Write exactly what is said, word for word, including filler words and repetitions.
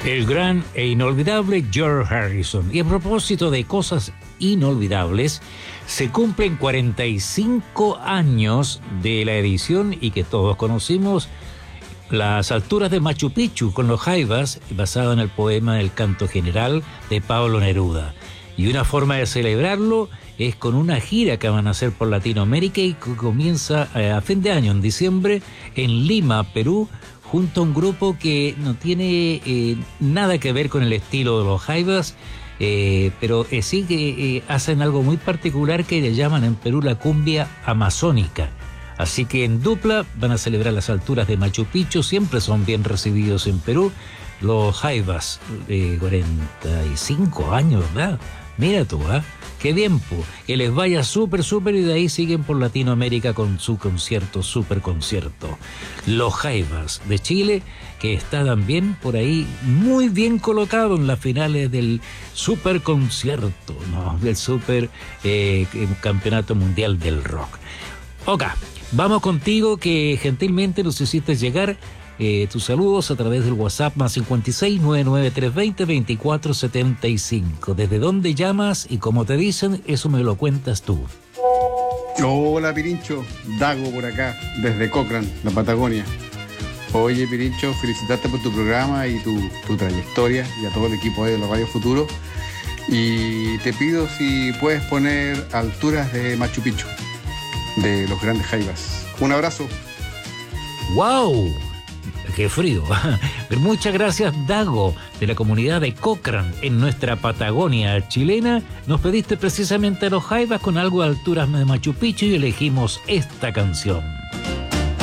El gran e inolvidable George Harrison. Y a propósito de cosas inolvidables, se cumplen cuarenta y cinco años de la edición y que todos conocimos, Las alturas de Machu Picchu con los Jaivas, basado en el poema El Canto General de Pablo Neruda. Y una forma de celebrarlo es con una gira que van a hacer por Latinoamérica y que comienza a fin de año, en diciembre, en Lima, Perú, junto a un grupo que no tiene eh, nada que ver con el estilo de los Jaivas, eh, pero eh, sí que eh, hacen algo muy particular que le llaman en Perú la cumbia amazónica. Así que en dupla van a celebrar las alturas de Machu Picchu, siempre son bien recibidos en Perú. Los Jaivas, de cuarenta y cinco años, ¿verdad? Mira tú, ¿ah? ¿eh? Qué bien, po. Que les vaya súper, súper y de ahí siguen por Latinoamérica con su concierto, súper concierto. Los Jaivas de Chile, que está también por ahí muy bien colocado en las finales del súper concierto, ¿no? Del súper eh, campeonato mundial del rock. Ok, vamos contigo que gentilmente nos hiciste llegar Eh, tus saludos a través del WhatsApp más cincuenta y seis, noventa y nueve, trescientos veinte, veinticuatro setenta y cinco. ¿Desde dónde llamas y cómo te dicen? Eso me lo cuentas tú. Hola Pirincho, Dago por acá, desde Cochrane, la Patagonia. Oye Pirincho, felicitarte por tu programa y tu, tu trayectoria y a todo el equipo de los Radio Futuro. Y te pido si puedes poner Alturas de Machu Picchu, de los Grandes Jaivas. Un abrazo. ¡Wow! ¡Qué frío! Muchas gracias, Dago, de la comunidad de Cochrane, en nuestra Patagonia chilena. Nos pediste precisamente a los Jaivas con algo de Alturas de Machu Picchu y elegimos esta canción.